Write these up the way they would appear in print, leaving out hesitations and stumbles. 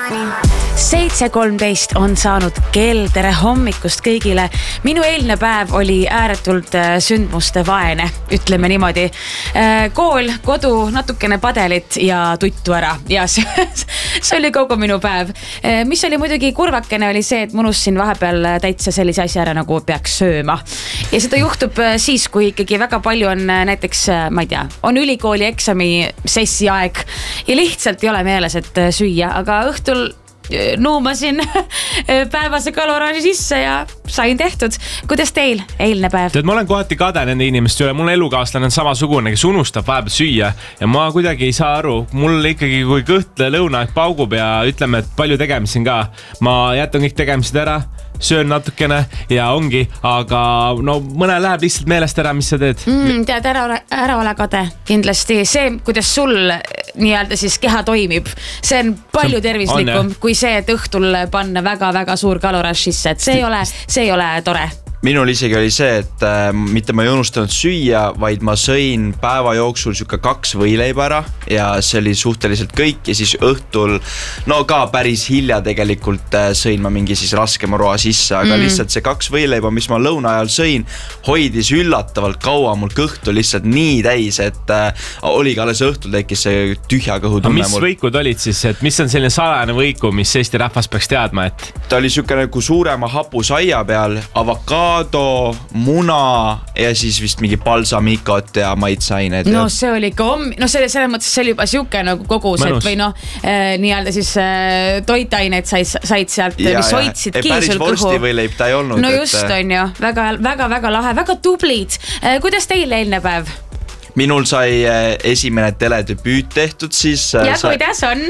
7:13 on saanud kell, tere hommikust kõigile. Minu eilne päev oli ääretult sündmuste vaene, ütleme niimoodi. Kool, kodu, natukene padelit ja tuttu ära ja see oli kogu minu päev. Mis oli muidugi kurvakene oli see, et ma unustasin vahepeal täitsa sellise asja ära, nagu peaks sööma. Ja seda juhtub siis, kui ikkagi väga palju on näiteks, ma ei tea, on ülikooli eksami sessi aeg ja lihtsalt ei ole meeles, et süüa, aga õhtul nuumasin päevase kaloraaži sisse ja sain tehtud. Kuidas teil eilne päev? Tead, ma olen kohati kade nende inimeste üle. Mul elukaaslane on samasugune, kes unustab vahepeal süüa ja ma kuidagi ei saa aru. Mul ikkagi, kui kõht lõunaaeg paugub ja ütleme, et palju tegemisin ka. Ma jätan kõik tegemised ära, söön natukene ja ongi, aga no mõne läheb lihtsalt meelest ära, mis sa teed. Tead, ära ole kade. Kindlasti see, kuidas sul nii-öelda siis keha toimib, see on palju tervislikum kui see, et õhtul panna väga-väga suur kaloraaž sisse, et see ei ole tore. Minul isegi oli see, et mitte ma ei unustanud süüa, vaid ma sõin päeva jooksul siuke 2 võileiba ära ja see oli suhteliselt kõik ja siis õhtul, no ka päris hilja tegelikult sõin ma mingi siis raskema roa sisse, aga lihtsalt see 2 võileiba, mis ma lõuna ajal sõin, hoidis üllatavalt kaua, mul kõht oli lihtsalt nii täis, et oligi alles õhtul tekkis see tühja kõhu tunne. Mis võikud olid siis, et mis on selline salajane võiku, mis Eesti rahvas peaks teadma, et? Ta oli siuke nagu suurema hapusaia peal, avokaado, muna ja siis vist mingi balsamikot ja maitseained. No see oli ikka selles mõttes see oli juba siuke nagu kogus, et või noh, nii-öelda siis toitained said sealt, mis hoidsid sul kõhu. Päris vorstivõileib ta ei olnud. No just on ju, väga lahe, väga tublid. Kuidas teil eilne päev? Minul sai esimene teledebüüt tehtud siis. Ja kuidas on?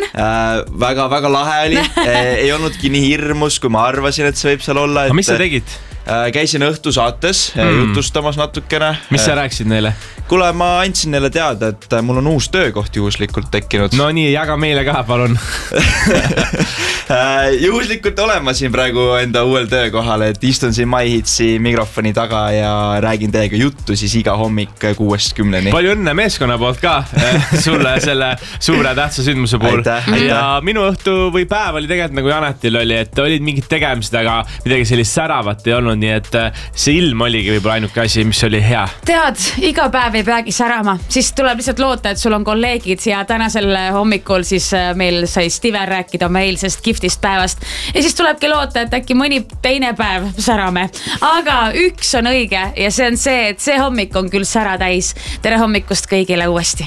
Väga lahe oli. Ei olnudki nii hirmus, kui ma arvasin, et see võib seal olla. Mis sa tegid? Käisin õhtusaates jutustamas natukene. Mis sa rääkisid neile? Kuule, ma andsin neile teada, et mul on uus töökoht juhuslikult tekkinud. No nii, jaga meile ka, palun. Juhuslikult olen ma siin praegu enda uuel töökohal, et istun siin MyHitsi mikrofoni taga ja räägin teiega juttu siis iga hommik 6-10. Palju õnne meeskonna poolt ka sulle selle suure tähtsa sündmuse puhul. Ja minu õhtu või päev oli tegelikult nagu Janetil oli, et olid mingid tegemised, aga midagi sellist säravat ei olnud, nii et see ilm oligi võib-olla ainuke asi, mis oli hea. Tead, iga päev ei peagi särama, siis tuleb lihtsalt loota, et sul on kolleegid ja tänasel hommikul siis meil sai Stiver rääkida oma eilsest giftist päevast ja siis tulebki loota, et äkki mõni teine päev särame. Aga üks on õige ja see on see, et see hommik on küll sära täis. Tere hommikust kõigile uuesti.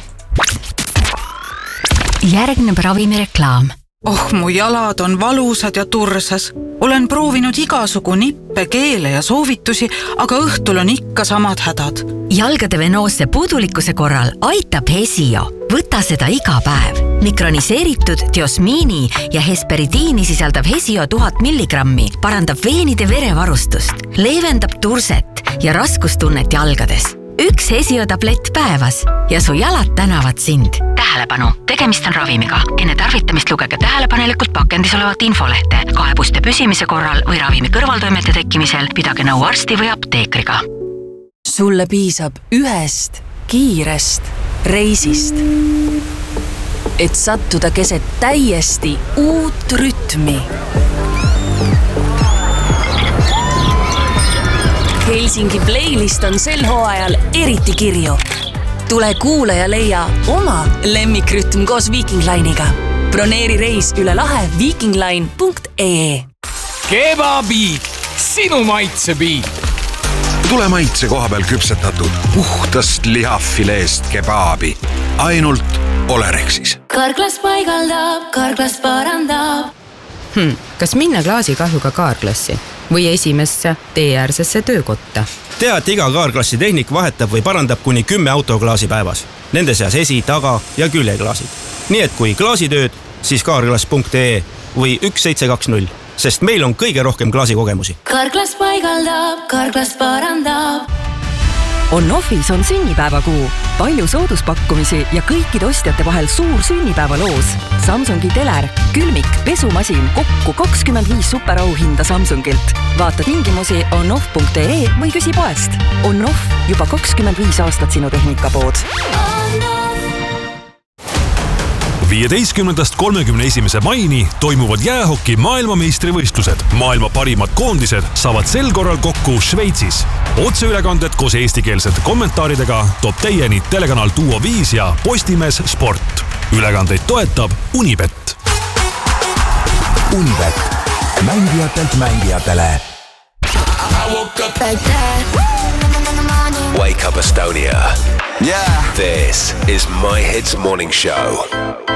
Järgneb ravimireklaam. Mu jalad on valusad ja tursas. Olen proovinud igasugu nippe, keele ja soovitusi, aga õhtul on ikka samad hädad. Jalgade venoosse puudulikkuse korral aitab Hesio. Võta seda iga päev. Mikroniseeritud diosmiini ja hesperidiini sisaldav Hesio 1000 milligrammi parandab veenide verevarustust, leevendab turset ja raskustunnet jalgades. 1 Hesio tablett päevas ja su jalad tänavad sind. Tähelepanu, tegemist on ravimiga. Enne tarvitamist lugege tähelepanelikult pakendis olevat infolehte. Kaebuste püsimise korral või ravimi kõrvaltoimete tekkimisel pidage nõu arsti või apteekriga. Sulle piisab ühest kiirest reisist, et sattuda keset täiesti uut rütmi. Helsingi playlist on sel hooajal eriti kirju. Tule kuule ja leia oma lemmikrütm koos Viking Line'iga. Broneeri reis üle lahe vikingline.ee. Kebabiit, sinu maitsebiit. Tule maitse koha peal küpsetatud puhtast lihafileest kebaabi. Ainult Olerexis. Karklas paigaldab, Karklas parandab. Kas minna klaasikahjuga kaarklassi või esimesse teeäärsesse töökotta? Tea, et iga kaarklassi tehnik vahetab või parandab kuni 10 autoklaasi päevas. Nende seas esi-, taga- ja küljeklaasid. Nii et kui klaasitööd, siis kaarklas.ee või 1720, sest meil on kõige rohkem klaasikogemusi. Karklas paigaldab, Karklas parandab. On-Offis on sünnipäevakuu. Palju sooduspakkumisi ja kõikide ostjate vahel suur sünnipäevaloos. Samsungi teler, külmik, pesumasin, kokku 25 superauhinda Samsungilt. Vaata tingimusi onoff.ee või küsi poest. On-Off, juba 25 aastat sinu tehnikapood. 15.–31. maini toimuvad jäähoki maailmameistrivõistlused. Maailma parimad koondised saavad sel korral kokku Šveitsis. Otseülekanded koos eestikeelsete kommentaaridega toob teieni telekanal Duo 5 ja Postimees Sport. Ülekandeid toetab Unibet. Unibet. Mängijatelt mängijatele. Wake up Estonia. Yeah. This is My Hits Morning Show.